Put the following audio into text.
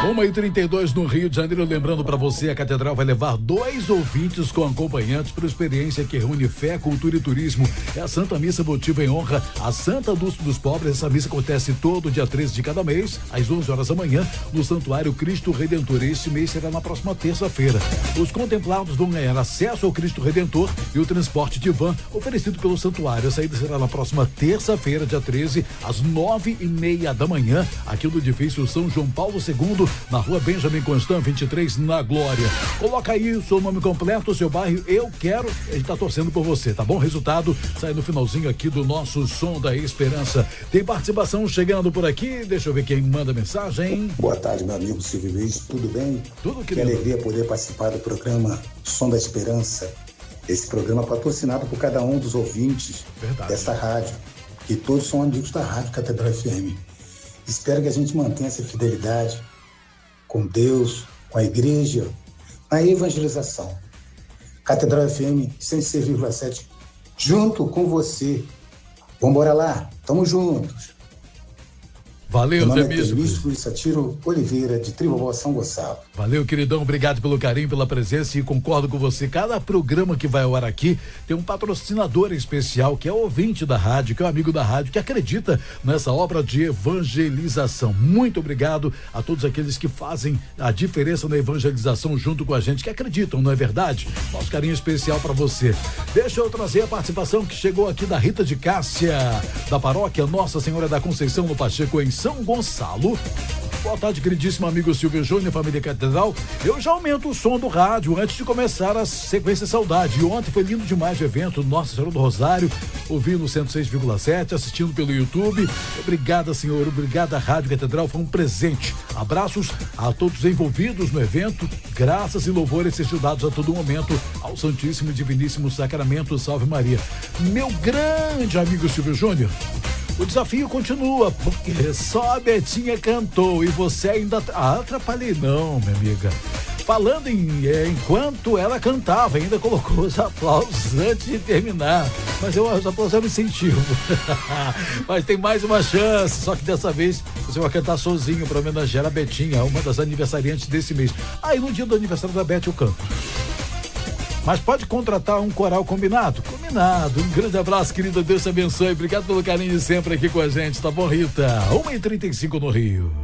1h32 no Rio de Janeiro. Lembrando para você, a Catedral vai levar 2 ouvintes com acompanhantes para experiência que reúne fé, cultura e turismo. É a Santa Missa Votiva em honra a Santa Dulce dos Pobres. Essa missa acontece todo dia 13 de cada mês, às 11 horas da manhã, no Santuário Cristo Redentor. Este mês será na próxima terça-feira. Os contemplados vão ganhar acesso ao Cristo Redentor e o transporte de van oferecido pelo Santuário. A saída será na próxima terça-feira, dia 13, às 9h30 da manhã, aqui no edifício São João Paulo II, na rua Benjamin Constant, 23, na Glória. Coloca aí o seu nome completo, o seu bairro, eu quero, a gente tá torcendo por você, tá bom? Resultado sai no finalzinho aqui do nosso Som da Esperança. Tem participação chegando por aqui, deixa eu ver quem manda mensagem. Boa tarde, meu amigo Silvio Luiz, tudo bem? Tudo, querido. Que alegria poder participar do programa Som da Esperança. Esse programa patrocinado por cada um dos ouvintes desta rádio, que todos são amigos da Rádio Catedral FM. Espero que a gente mantenha essa fidelidade com Deus, com a igreja, na evangelização. Catedral FM 106,7, junto com você. Vamos embora lá, tamo juntos. Valeu, Zé Temísio. Luiz Satiro Oliveira, de Tribobó, São Gonçalo. Valeu, queridão, obrigado pelo carinho, pela presença, e concordo com você. Cada programa que vai ao ar aqui tem um patrocinador especial, que é o ouvinte da rádio, que é o amigo da rádio, que acredita nessa obra de evangelização. Muito obrigado a todos aqueles que fazem a diferença na evangelização junto com a gente, que acreditam, não é verdade? Nosso carinho especial para você. Deixa eu trazer a participação que chegou aqui da Rita de Cássia, da paróquia Nossa Senhora da Conceição, no Pacheco, em São Gonçalo. Boa tarde, queridíssimo amigo Silvio Júnior, família Catedral. Eu já aumento o som do rádio antes de começar a sequência Saudade. E ontem foi lindo demais o evento Nossa Senhora do Rosário, ouvindo no 106,7, assistindo pelo YouTube. Obrigada, senhor, obrigada, Rádio Catedral, foi um presente. Abraços a todos envolvidos no evento, graças e louvores sejam dados a todo momento ao Santíssimo e Diviníssimo Sacramento. Salve Maria. Meu grande amigo Silvio Júnior, o desafio continua, porque só a Betinha cantou e você ainda... atrapalhei não, minha amiga. Falando enquanto ela cantava, ainda colocou os aplausos antes de terminar. Mas os aplausos eram incentivo. Mas tem mais uma chance, só que dessa vez você vai cantar sozinho para homenagear a Betinha, uma das aniversariantes desse mês. Aí no dia do aniversário da Beth eu canto. Mas pode contratar um coral combinado? Combinado. Um grande abraço, querida. Deus te abençoe. Obrigado pelo carinho de sempre aqui com a gente, tá bom, Rita? 1h35 no Rio.